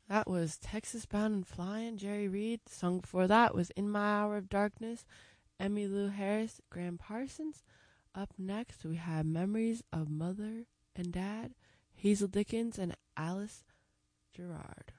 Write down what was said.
That was Texas Bound and Flying, Jerry Reed. The song before that was In My Hour of Darkness, Emmylou Harris, Graham Parsons. Up next, we have Memories of Mother and Dad, Hazel Dickens and Alice Gerard.